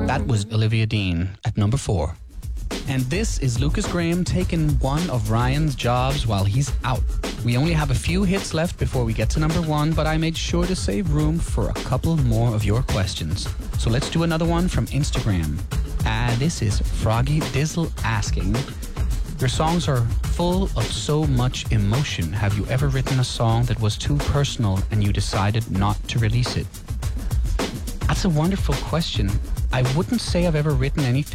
That was Olivia Dean at number 4. And this is Lucas Graham taking one of Ryan's jobs while he's out. We only have a few hits left before we get to number 1, but I made sure to save room for a couple more of your questions. So let's do another one from Instagram. This is Froggy Dizzle asking, your songs are full of so much emotion. Have you ever written a song that was too personal and you decided not to release it? That's a wonderful question. I wouldn't say I've ever written anything